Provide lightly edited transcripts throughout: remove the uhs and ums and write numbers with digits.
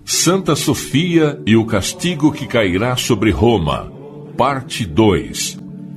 Santa Sofia e o castigo que cairá sobre Roma, parte 2.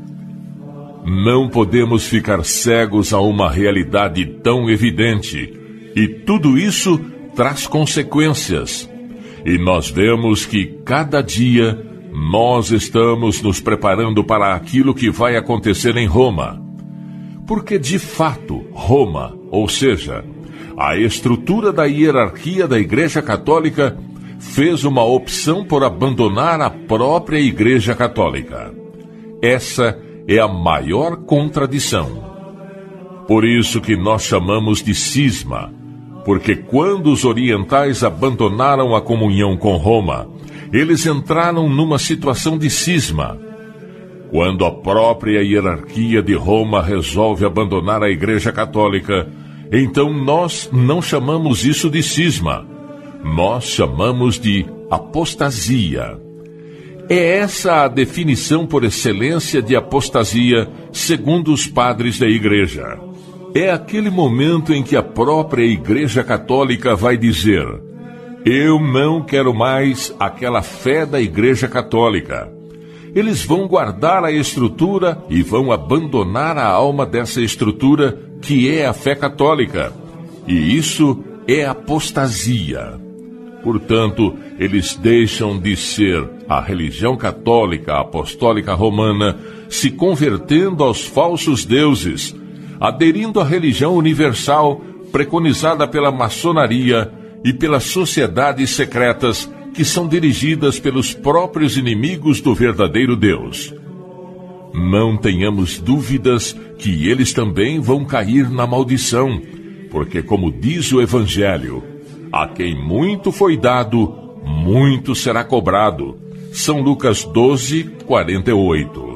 Não podemos ficar cegos a uma realidade tão evidente, e tudo isso traz consequências. E nós vemos que, cada dia, nós estamos nos preparando para aquilo que vai acontecer em Roma. Porque, de fato, Roma, ou seja, a estrutura da hierarquia da Igreja Católica, fez uma opção por abandonar a própria Igreja Católica. Essa é a maior contradição. Por isso que nós chamamos de cisma, porque quando os orientais abandonaram a comunhão com Roma, eles entraram numa situação de cisma. Quando a própria hierarquia de Roma resolve abandonar a Igreja Católica, então nós não chamamos isso de cisma. Nós chamamos de apostasia. É essa a definição por excelência de apostasia, segundo os padres da Igreja. É aquele momento em que a própria Igreja Católica vai dizer: eu não quero mais aquela fé da Igreja Católica. Eles vão guardar a estrutura e vão abandonar a alma dessa estrutura, que é a fé católica. E isso é apostasia. Portanto, eles deixam de ser a religião católica apostólica romana, se convertendo aos falsos deuses, aderindo à religião universal preconizada pela maçonaria e pelas sociedades secretas que são dirigidas pelos próprios inimigos do verdadeiro Deus. Não tenhamos dúvidas que eles também vão cair na maldição, porque, como diz o Evangelho, a quem muito foi dado, muito será cobrado. São Lucas 12, 48.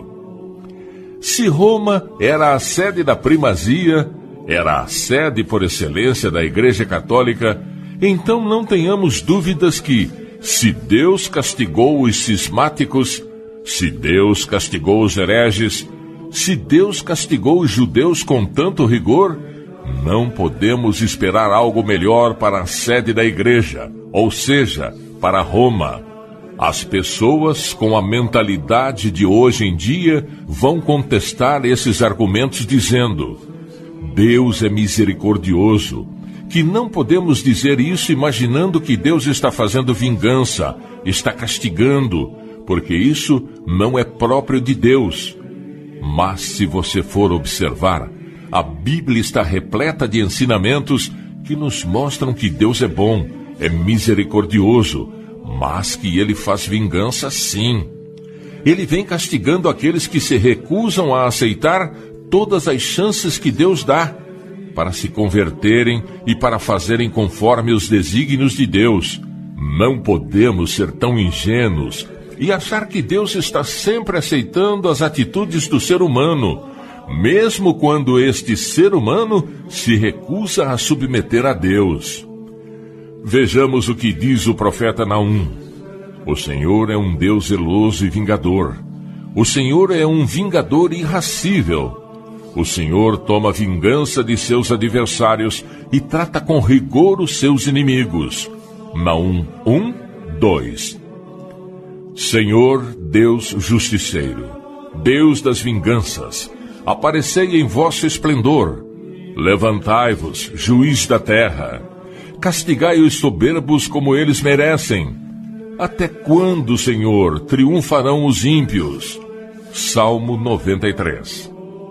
Se Roma era a sede da primazia, era a sede por excelência da Igreja Católica, então não tenhamos dúvidas que, se Deus castigou os cismáticos, se Deus castigou os hereges, se Deus castigou os judeus com tanto rigor, não podemos esperar algo melhor para a sede da Igreja, ou seja, para Roma. As pessoas com a mentalidade de hoje em dia vão contestar esses argumentos dizendo: Deus é misericordioso, que não podemos dizer isso imaginando que Deus está fazendo vingança, está castigando, porque isso não é próprio de Deus. Mas se você for observar, a Bíblia está repleta de ensinamentos que nos mostram que Deus é bom, é misericordioso, mas que Ele faz vingança sim. Ele vem castigando aqueles que se recusam a aceitar todas as chances que Deus dá para se converterem e para fazerem conforme os desígnios de Deus. Não podemos ser tão ingênuos e achar que Deus está sempre aceitando as atitudes do ser humano, mesmo quando este ser humano se recusa a submeter a Deus. Vejamos o que diz o profeta Naum. O Senhor é um Deus zeloso e vingador. O Senhor é um vingador irracível. O Senhor toma vingança de seus adversários e trata com rigor os seus inimigos. Naum 1, 2. Senhor, Deus justiceiro, Deus das vinganças, aparecei em vosso esplendor. Levantai-vos, juiz da terra. Castigai os soberbos como eles merecem. Até quando, Senhor, triunfarão os ímpios? Salmo 93.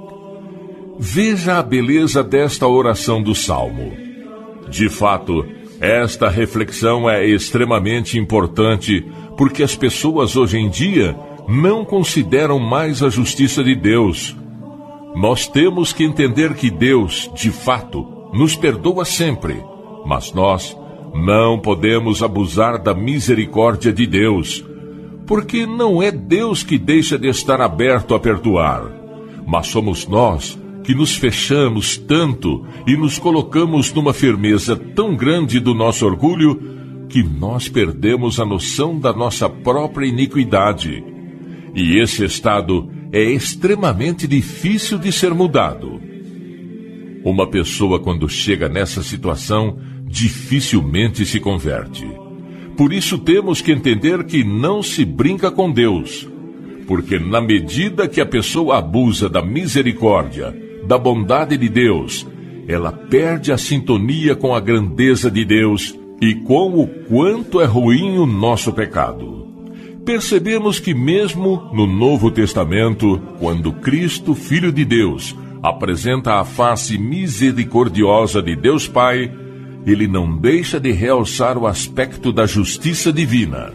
Veja a beleza desta oração do Salmo. De fato, esta reflexão é extremamente importante, porque as pessoas hoje em dia não consideram mais a justiça de Deus. Nós temos que entender que Deus, de fato, nos perdoa sempre, mas nós não podemos abusar da misericórdia de Deus, porque não é Deus que deixa de estar aberto a perdoar, mas somos nós que nos fechamos tanto e nos colocamos numa firmeza tão grande do nosso orgulho que nós perdemos a noção da nossa própria iniquidade. E esse estado é extremamente difícil de ser mudado. Uma pessoa, quando chega nessa situação, dificilmente se converte. Por isso temos que entender que não se brinca com Deus, porque na medida que a pessoa abusa da misericórdia, da bondade de Deus, ela perde a sintonia com a grandeza de Deus e com o quanto é ruim o nosso pecado. Percebemos que mesmo no Novo Testamento, quando Cristo, Filho de Deus, apresenta a face misericordiosa de Deus Pai, ele não deixa de realçar o aspecto da justiça divina.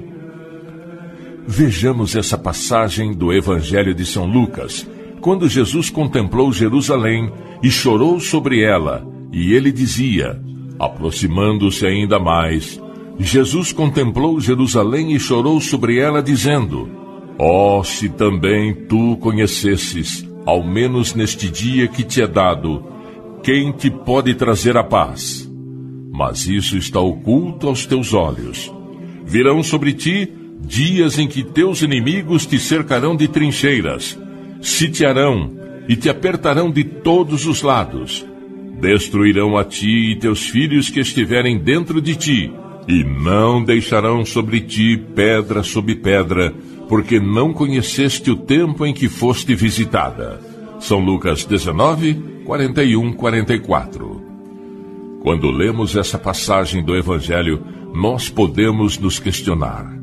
Vejamos essa passagem do Evangelho de São Lucas, quando Jesus contemplou Jerusalém e chorou sobre ela, e ele dizia, aproximando-se ainda mais, Jesus contemplou Jerusalém e chorou sobre ela, dizendo, ó, se também tu conhecesses, ao menos neste dia que te é dado, quem te pode trazer a paz? Mas isso está oculto aos teus olhos. Virão sobre ti dias em que teus inimigos te cercarão de trincheiras, sitiarão e te apertarão de todos os lados. Destruirão a ti e teus filhos que estiverem dentro de ti, e não deixarão sobre ti pedra sobre pedra, porque não conheceste o tempo em que foste visitada. São Lucas 19, 41, 44. Quando lemos essa passagem do Evangelho, nós podemos nos questionar.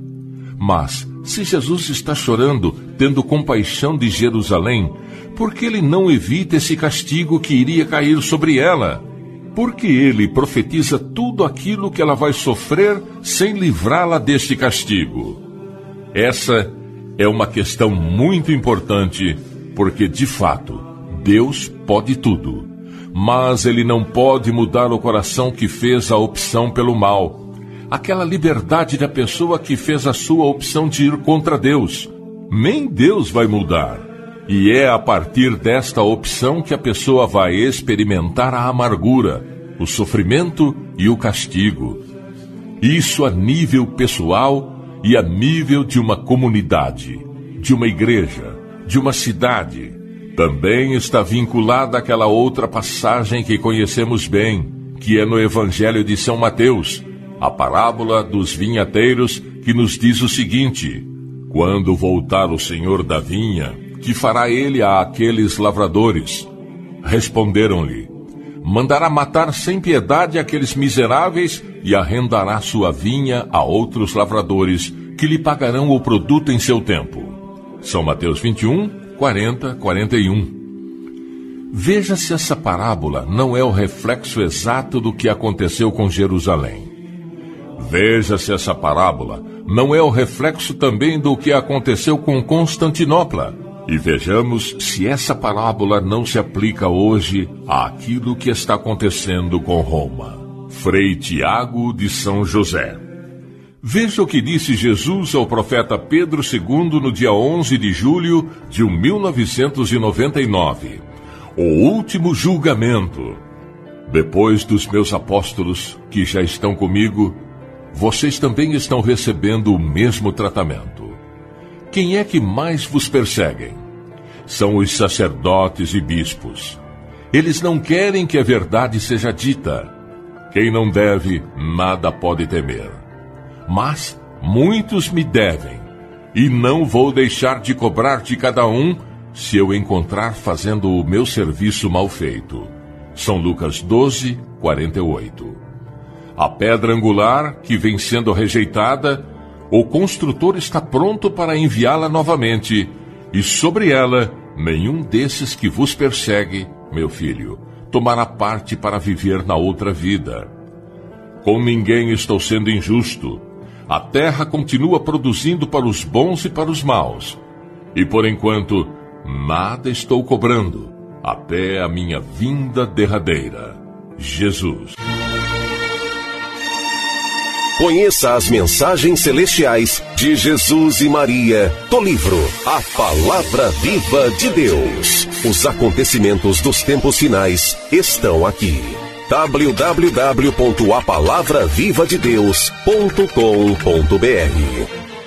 Mas, se Jesus está chorando, tendo compaixão de Jerusalém, por que ele não evita esse castigo que iria cair sobre ela? Porque ele profetiza tudo aquilo que ela vai sofrer sem livrá-la deste castigo. Essa é uma questão muito importante, porque, de fato, Deus pode tudo. Mas ele não pode mudar o coração que fez a opção pelo mal. Aquela liberdade da pessoa que fez a sua opção de ir contra Deus. Nem Deus vai mudar. E é a partir desta opção que a pessoa vai experimentar a amargura, o sofrimento e o castigo. Isso a nível pessoal e a nível de uma comunidade, de uma igreja, de uma cidade. Também está vinculada àquela outra passagem que conhecemos bem, que é no Evangelho de São Mateus, a parábola dos vinhateiros, que nos diz o seguinte: quando voltar o Senhor da vinha, que fará ele àqueles lavradores? Responderam-lhe: mandará matar sem piedade aqueles miseráveis e arrendará sua vinha a outros lavradores, que lhe pagarão o produto em seu tempo. São Mateus 21, 40, 41. Veja se essa parábola não é o reflexo exato do que aconteceu com Jerusalém. Veja se essa parábola não é o reflexo também do que aconteceu com Constantinopla. E vejamos se essa parábola não se aplica hoje àquilo que está acontecendo com Roma. Frei Tiago de São José. Veja o que disse Jesus ao profeta Pedro II no dia 11 de julho de 1999. O último julgamento. Depois dos meus apóstolos, que já estão comigo, vocês também estão recebendo o mesmo tratamento. Quem é que mais vos perseguem? São os sacerdotes e bispos. Eles não querem que a verdade seja dita. Quem não deve, nada pode temer. Mas muitos me devem, e não vou deixar de cobrar de cada um se eu encontrar fazendo o meu serviço mal feito. São Lucas 12, 48. A pedra angular, que vem sendo rejeitada, o construtor está pronto para enviá-la novamente, e sobre ela, nenhum desses que vos persegue, meu filho, tomará parte para viver na outra vida. Com ninguém estou sendo injusto. A terra continua produzindo para os bons e para os maus. E por enquanto, nada estou cobrando, até a minha vinda derradeira. Jesus. Conheça as mensagens celestiais de Jesus e Maria do livro A Palavra Viva de Deus. Os acontecimentos dos tempos finais estão aqui. www.apalavravivadedeus.com.br